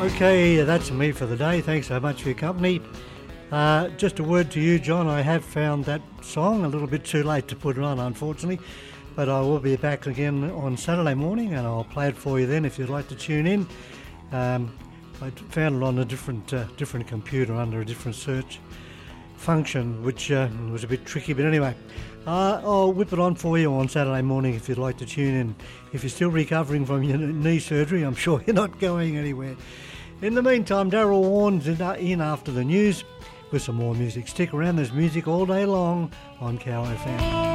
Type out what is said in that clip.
Okay, that's me for the day. Thanks so much for your company. Just a word to you, John. I have found that song a little bit too late to put it on, unfortunately, but I will be back again on Saturday morning and I'll play it for you then if you'd like to tune in. I found it on a different computer under a different search function, which was a bit tricky, but anyway, I'll whip it on for you on Saturday morning if you'd like to tune in. If you're still recovering from your knee surgery, I'm sure you're not going anywhere. In the meantime, Daryl Warren's in after the news with some more music. Stick around, there's music all day long on Cow FM.